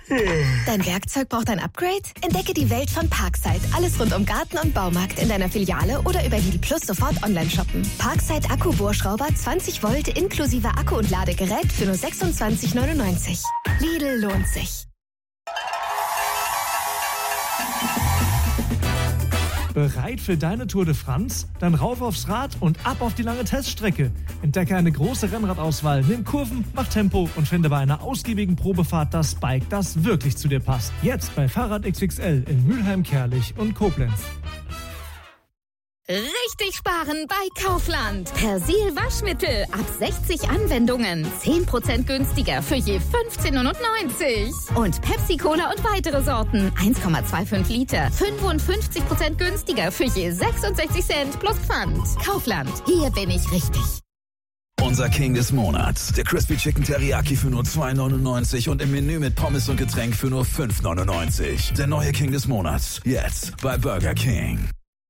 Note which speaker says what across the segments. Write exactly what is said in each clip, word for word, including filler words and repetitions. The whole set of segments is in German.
Speaker 1: Dein Werkzeug braucht ein Upgrade? Entdecke die Welt von Parkside. Alles rund um Garten und Baumarkt in deiner Filiale oder über Lidl Plus sofort online shoppen. Parkside Akku-Bohrschrauber zwanzig Volt inklusive Akku und Ladegerät für nur sechsundzwanzig neunundneunzig. Lidl lohnt sich.
Speaker 2: Bereit für deine Tour de France? Dann rauf aufs Rad und ab auf die lange Teststrecke. Entdecke eine große Rennradauswahl, nimm Kurven, mach Tempo und finde bei einer ausgiebigen Probefahrt das Bike, das wirklich zu dir passt. Jetzt bei Fahrrad X X L in Mülheim, Kerlich und Koblenz.
Speaker 3: Richtig sparen bei Kaufland. Persil Waschmittel ab sechzig Anwendungen. zehn Prozent günstiger für je fünfzehn neunundneunzig. Und Pepsi Cola und weitere Sorten. eins Komma fünfundzwanzig Liter. fünfundfünfzig Prozent günstiger für je sechsundsechzig Cent plus Pfand. Kaufland. Hier bin ich richtig.
Speaker 4: Unser King des Monats. Der Crispy Chicken Teriyaki für nur zwei neunundneunzig und im Menü mit Pommes und Getränk für nur fünf neunundneunzig. Der neue King des Monats. Jetzt bei Burger King.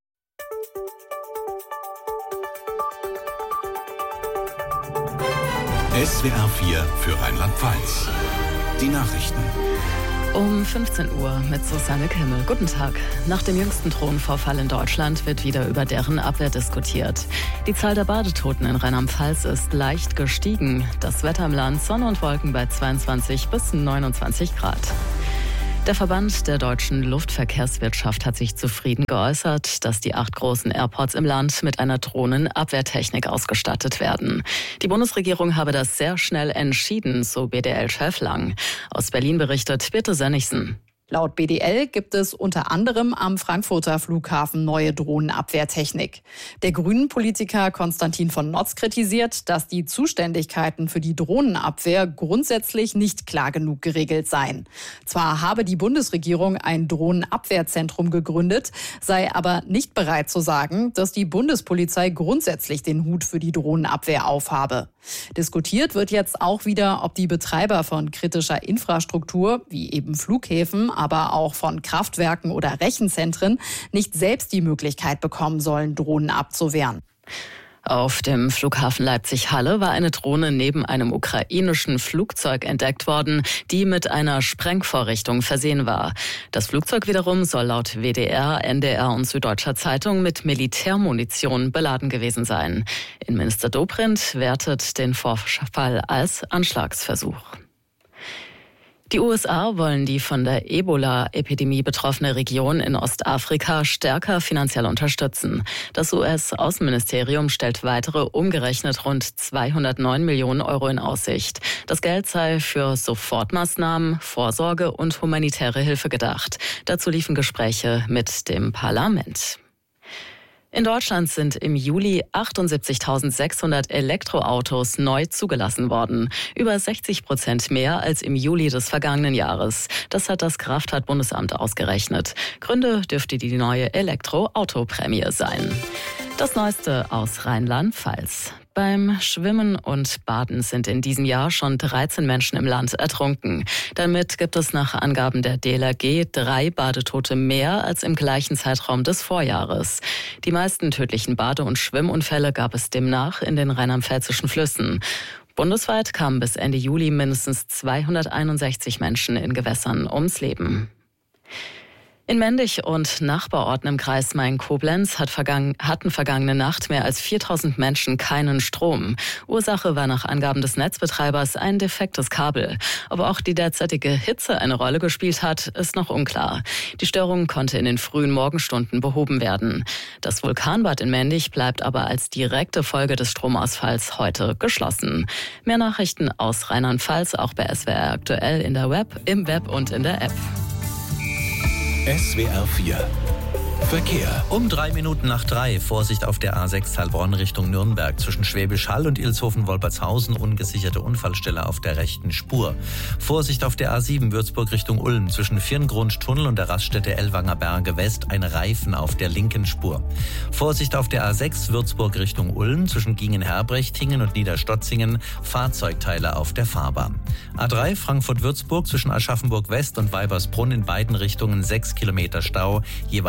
Speaker 5: S W R vier für Rheinland-Pfalz. Die Nachrichten.
Speaker 6: Um fünfzehn Uhr mit Susanne Kimmel. Guten Tag. Nach dem jüngsten Drohnenvorfall in Deutschland wird wieder über deren Abwehr diskutiert. Die Zahl der Badetoten in Rheinland-Pfalz ist leicht gestiegen. Das Wetter im Land, Sonne und Wolken bei zweiundzwanzig bis neunundzwanzig Grad. Der Verband der deutschen Luftverkehrswirtschaft hat sich zufrieden geäußert, dass die acht großen Airports im Land mit einer Drohnenabwehrtechnik ausgestattet werden. Die Bundesregierung habe das sehr schnell entschieden, so B D L-Chef Lang. Aus Berlin berichtet Birte Sönnigsen.
Speaker 7: Laut B D L gibt es unter anderem am Frankfurter Flughafen neue Drohnenabwehrtechnik. Der Grünen-Politiker Konstantin von Notz kritisiert, dass die Zuständigkeiten für die Drohnenabwehr grundsätzlich nicht klar genug geregelt seien. Zwar habe die Bundesregierung ein Drohnenabwehrzentrum gegründet, sei aber nicht bereit zu sagen, dass die Bundespolizei grundsätzlich den Hut für die Drohnenabwehr aufhabe. Diskutiert wird jetzt auch wieder, ob die Betreiber von kritischer Infrastruktur, wie eben Flughäfen, aber auch von Kraftwerken oder Rechenzentren, nicht selbst die Möglichkeit bekommen sollen, Drohnen abzuwehren.
Speaker 6: Auf dem Flughafen Leipzig-Halle war eine Drohne neben einem ukrainischen Flugzeug entdeckt worden, die mit einer Sprengvorrichtung versehen war. Das Flugzeug wiederum soll laut W D R, N D R und Süddeutscher Zeitung mit Militärmunition beladen gewesen sein. Innenminister Dobrindt wertet den Vorfall als Anschlagsversuch. Die U S A wollen die von der Ebola-Epidemie betroffene Region in Ostafrika stärker finanziell unterstützen. Das U S-Außenministerium stellt weitere umgerechnet rund zweihundertneun Millionen Euro in Aussicht. Das Geld sei für Sofortmaßnahmen, Vorsorge und humanitäre Hilfe gedacht. Dazu liefen Gespräche mit dem Parlament. In Deutschland sind im Juli achtundsiebzigtausendsechshundert Elektroautos neu zugelassen worden. Über sechzig Prozent mehr als im Juli des vergangenen Jahres. Das hat das Kraftfahrtbundesamt ausgerechnet. Gründe dürfte die neue Elektroautoprämie sein. Das Neueste aus Rheinland-Pfalz. Beim Schwimmen und Baden sind in diesem Jahr schon dreizehn Menschen im Land ertrunken. Damit gibt es nach Angaben der D L R G drei Badetote mehr als im gleichen Zeitraum des Vorjahres. Die meisten tödlichen Bade- und Schwimmunfälle gab es demnach in den rheinland-pfälzischen Flüssen. Bundesweit kamen bis Ende Juli mindestens zweihunderteinundsechzig Menschen in Gewässern ums Leben. In Mendig und Nachbarorten im Kreis Main-Koblenz hat vergangen, hatten vergangene Nacht mehr als viertausend Menschen keinen Strom. Ursache war nach Angaben des Netzbetreibers ein defektes Kabel. Ob auch die derzeitige Hitze eine Rolle gespielt hat, ist noch unklar. Die Störung konnte in den frühen Morgenstunden behoben werden. Das Vulkanbad in Mendig bleibt aber als direkte Folge des Stromausfalls heute geschlossen. Mehr Nachrichten aus Rheinland-Pfalz auch bei S W R aktuell in der Web, im Web und in der App.
Speaker 5: S W R vier Verkehr.
Speaker 8: Um drei Minuten nach drei. Vorsicht auf der A sechs Heilbronn Richtung Nürnberg. Zwischen Schwäbisch Hall und Ilshofen-Wolpertshausen ungesicherte Unfallstelle auf der rechten Spur. Vorsicht auf der A sieben Würzburg Richtung Ulm. Zwischen Virngrund-Tunnel und der Raststätte Ellwanger Berge West ein Reifen auf der linken Spur. Vorsicht auf der A sechs Würzburg Richtung Ulm. Zwischen Gingen-Herbrechtingen und Niederstotzingen Fahrzeugteile auf der Fahrbahn. A drei Frankfurt-Würzburg zwischen Aschaffenburg West und Weibersbrunn in beiden Richtungen sechs Kilometer Stau, jeweils eine knappe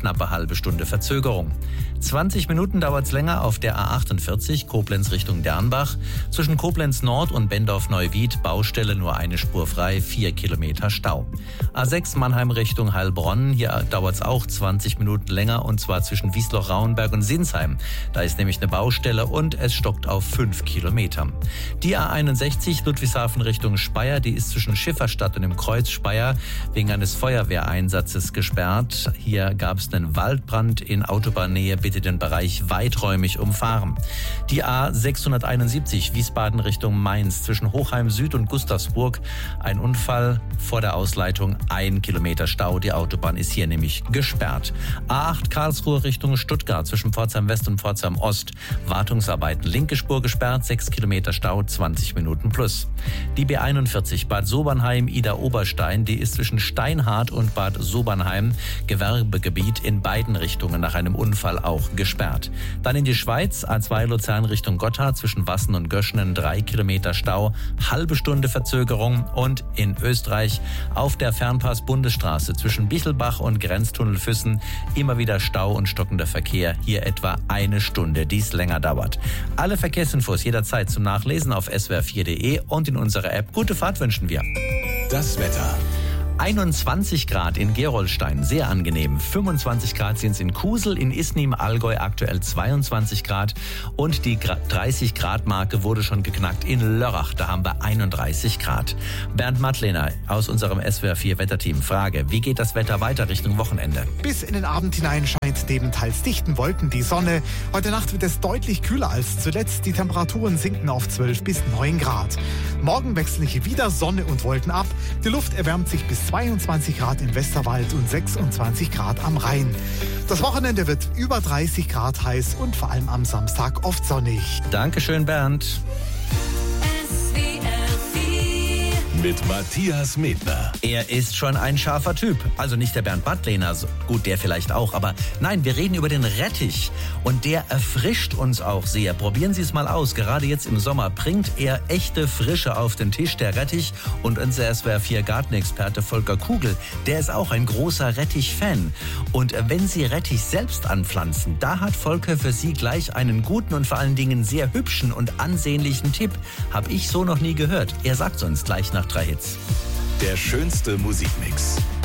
Speaker 8: knappe halbe Stunde Verzögerung. zwanzig Minuten dauert es länger auf der A achtundvierzig, Koblenz Richtung Dernbach. Zwischen Koblenz Nord und Bendorf-Neuwied, Baustelle nur eine Spur frei, vier Kilometer Stau. A sechs Mannheim Richtung Heilbronn, hier dauert es auch zwanzig Minuten länger und zwar zwischen Wiesloch-Rauenberg und Sinsheim. Da ist nämlich eine Baustelle und es stockt auf fünf Kilometer. Die A einundsechzig Ludwigshafen Richtung Speyer, die ist zwischen Schifferstadt und dem Kreuz Speyer wegen eines Feuerwehreinsatzes gesperrt. Hier gab es einen Waldbrand in Autobahnnähe, bitte den Bereich weiträumig umfahren. Die A sechshunderteinundsiebzig Wiesbaden Richtung Mainz zwischen Hochheim Süd und Gustavsburg. Ein Unfall vor der Ausleitung, ein Kilometer Stau. Die Autobahn ist hier nämlich gesperrt. A acht Karlsruhe Richtung Stuttgart zwischen Pforzheim West und Pforzheim Ost. Wartungsarbeiten, linke Spur gesperrt, sechs Kilometer Stau, zwanzig Minuten plus. Die B einundvierzig Bad Sobernheim Ida Oberstein, die ist zwischen Steinhardt und Bad Sobernheim, Gewerbegebiet in beiden Richtungen nach einem Unfall auch gesperrt. Dann in die Schweiz, A zwei Luzern Richtung Gotthard zwischen Wassen und Göschenen, drei Kilometer Stau, halbe Stunde Verzögerung. Und in Österreich auf der Fernpass-Bundesstraße zwischen Bichelbach und Grenztunnel Füssen immer wieder Stau und stockender Verkehr, hier etwa eine Stunde, dies länger dauert. Alle Verkehrsinfos jederzeit zum Nachlesen auf s w r vier punkt d e und in unserer App. Gute Fahrt wünschen wir.
Speaker 4: Das Wetter.
Speaker 8: einundzwanzig Grad in Gerolstein, sehr angenehm. fünfundzwanzig Grad sind es in Kusel, in Isny im Allgäu aktuell zweiundzwanzig Grad und die dreißig Grad Marke wurde schon geknackt in Lörrach, da haben wir einunddreißig Grad. Bernd Mattlehner aus unserem S W R vier Wetterteam. Frage, wie geht das Wetter weiter Richtung Wochenende?
Speaker 9: Bis in den Abend hinein scheint neben teils dichten Wolken die Sonne. Heute Nacht wird es deutlich kühler als zuletzt. Die Temperaturen sinken auf zwölf bis neun Grad. Morgen wechseln hier wieder Sonne und Wolken ab. Die Luft erwärmt sich bis zweiundzwanzig Grad im Westerwald und sechsundzwanzig Grad am Rhein. Das Wochenende wird über dreißig Grad heiß und vor allem am Samstag oft sonnig.
Speaker 8: Dankeschön, Bernd.
Speaker 4: Mit Matthias Medner.
Speaker 8: Er ist schon ein scharfer Typ. Also nicht der Bernd Mattlehner, gut, der vielleicht auch. Aber nein, wir reden über den Rettich. Und der erfrischt uns auch sehr. Probieren Sie es mal aus. Gerade jetzt im Sommer bringt er echte Frische auf den Tisch, der Rettich. Und unser S W R vier Gartenexperte Volker Kugel, der ist auch ein großer Rettich-Fan. Und wenn Sie Rettich selbst anpflanzen, da hat Volker für Sie gleich einen guten und vor allen Dingen sehr hübschen und ansehnlichen Tipp. Hab ich so noch nie gehört. Er sagt uns gleich nach drei Hits.
Speaker 4: Der schönste Musikmix.